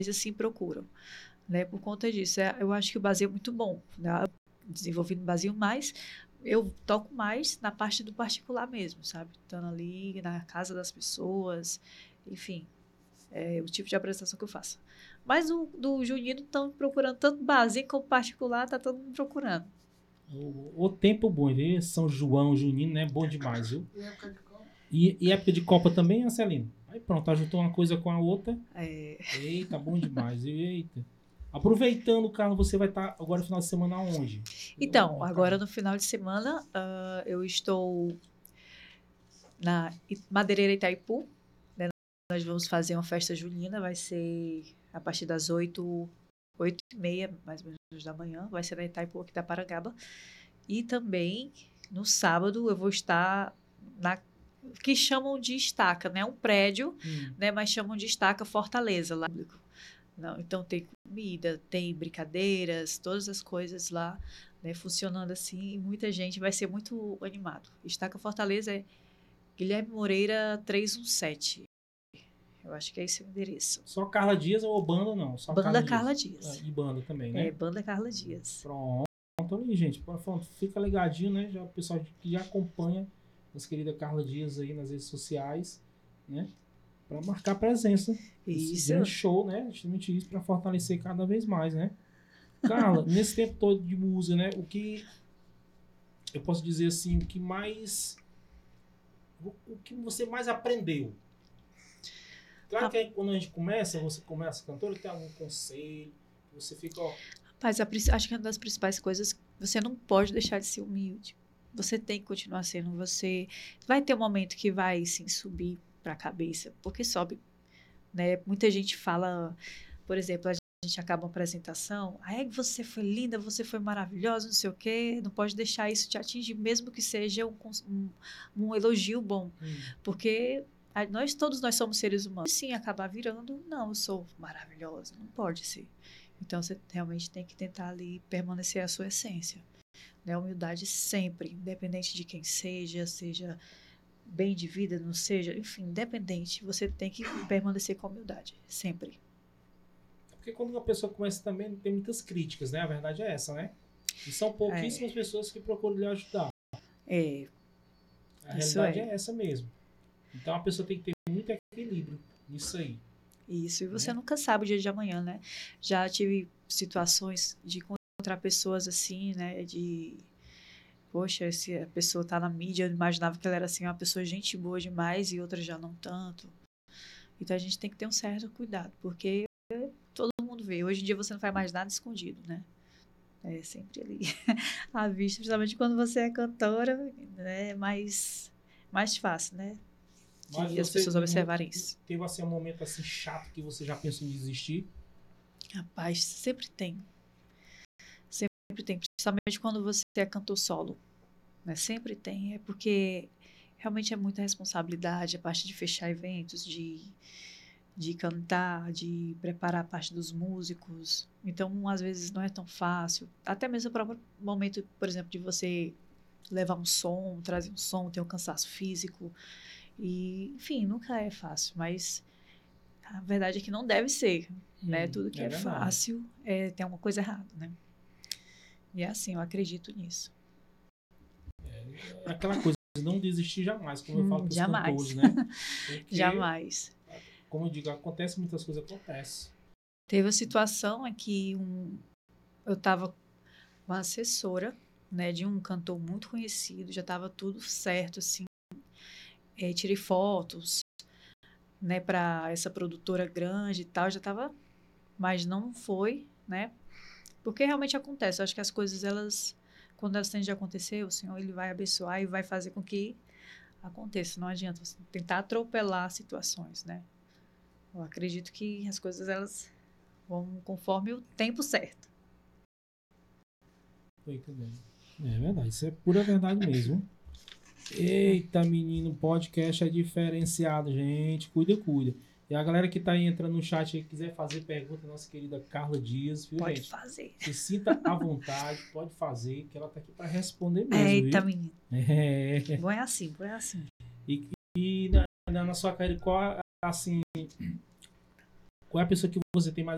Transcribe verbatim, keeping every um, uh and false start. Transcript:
assim procuram, né? Por conta disso. É, eu acho que o Basia é muito bom, né? Desenvolvi no Basia, mas eu toco mais na parte do particular mesmo, sabe? Estando ali na casa das pessoas, enfim, é o tipo de apresentação que eu faço. Mas o do junino estão procurando tanto Basia como particular, tá todo mundo procurando. O, o tempo bom, viu? São João, junino, né? Bom demais, viu? E época de Copa? E, e época de Copa também, Ancelino? Aí pronto, ajuntou uma coisa com a outra. É... Eita, bom demais, viu? Eita. Aproveitando, Carlos, você vai estar agora no final de semana onde? Então, agora no final de semana, uh, eu estou na Madeireira Itaipu, né? Nós vamos fazer uma festa junina, vai ser a partir das oito, oito e meia, mais ou menos, da manhã, vai ser na Itaipu, aqui da Parangaba. E também, no sábado, eu vou estar na que chamam de Estaca, né? Um prédio, hum. né? Mas chamam de Estaca Fortaleza lá. Não, então tem comida, tem brincadeiras, todas as coisas lá, né, funcionando assim, e muita gente, vai ser muito animado. Estaca Fortaleza é Guilherme Moreira trezentos e dezessete. Eu acho que é esse o endereço. Só Carla Dias ou banda não? Só banda Carla Dias. Dias. Ah, e banda também, né? É, banda Carla Dias. Pronto, ali, gente. Fica ligadinho, né? Já, o pessoal que já acompanha nossa querida Carla Dias aí nas redes sociais, né? Para marcar presença. Isso. Esse grande show, né? Justamente isso, para fortalecer cada vez mais, né? Carla, nesse tempo todo de música, né? O que eu posso dizer assim, o que mais o que você mais aprendeu? Claro ah. que aí, quando a gente começa, você começa cantora, tem algum conselho, você fica, ó... Rapaz, acho que uma das principais coisas, você não pode deixar de ser humilde. Você tem que continuar sendo você. Vai ter um momento que vai, sim, subir para a cabeça, porque sobe, né? Muita gente fala, por exemplo, a gente acaba uma apresentação, aí você foi linda, você foi maravilhosa, não sei o quê, não pode deixar isso te atingir, mesmo que seja um, um, um elogio bom, hum. porque nós, todos nós somos seres humanos. Sim, acabar virando, não, eu sou maravilhosa, não pode ser. Então, você realmente tem que tentar ali permanecer a sua essência, né? Humildade sempre, independente de quem seja, seja bem de vida, não seja, enfim, independente, você tem que permanecer com humildade, sempre. Porque quando uma pessoa começa também, tem muitas críticas, né? A verdade é essa, né? E são pouquíssimas é. pessoas que procuram lhe ajudar. É. A realidade é. é essa mesmo. Então, a pessoa tem que ter muito equilíbrio nisso aí. Isso, e você né? nunca sabe o dia de amanhã, né? Já tive situações de encontrar pessoas assim, né? De... Poxa, se a pessoa tá na mídia, eu imaginava que ela era assim, uma pessoa gente boa demais e outra já não tanto. Então a gente tem que ter um certo cuidado, porque todo mundo vê. Hoje em dia você não faz mais nada escondido, né? É sempre ali à vista, principalmente quando você é cantora, né? Mais, mais fácil, né? De as pessoas observarem isso. Teve assim um momento assim chato que você já pensou em desistir? Rapaz, sempre tem. Sempre tem, principalmente quando você é cantor solo, né? Sempre tem, é porque realmente é muita responsabilidade a parte de fechar eventos, de, de cantar, de preparar a parte dos músicos. Então, às vezes não é tão fácil. Até mesmo o próprio momento, por exemplo, de você levar um som, trazer um som, ter um cansaço físico. E, enfim, nunca é fácil, mas a verdade é que não deve ser, hum, né? Tudo que é, é fácil é, tem alguma coisa errada, né? E é assim, eu acredito nisso. É aquela coisa, não desistir jamais, como eu falo para os cantores, né? Porque, jamais. Como eu digo, acontece muitas coisas, acontece. Teve a situação em que um, eu estava com uma assessora, né, de um cantor muito conhecido, já estava tudo certo, assim. É, tirei fotos, né, para essa produtora grande e tal, já estava, mas não foi, né? Porque realmente acontece. Eu acho que as coisas, elas, quando elas têm de acontecer, o Senhor, ele vai abençoar e vai fazer com que aconteça. Não adianta você tentar atropelar situações, né? Eu acredito que as coisas, elas vão conforme o tempo certo. Muito bem. É verdade, isso é pura verdade mesmo. Eita, menino, podcast é diferenciado, gente. Cuida, cuida. E a galera que tá aí entrando no chat e quiser fazer pergunta, nossa querida Carla Dias, viu, pode gente? Pode fazer. Se sinta à vontade, pode fazer, que ela tá aqui para responder mesmo, Eita, viu? menino. É. Bom é assim, bom é assim. E, e na, na sua carreira, qual, assim, qual é a pessoa que você tem mais